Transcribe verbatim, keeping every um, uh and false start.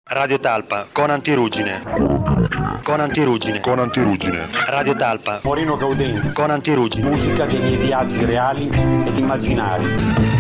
Radio Talpa, con antirugine. Con antirugine. Con antirugine. Radio Talpa. Moreno Gaudenzi. Con antirugine. Musica dei miei viaggi reali ed immaginari.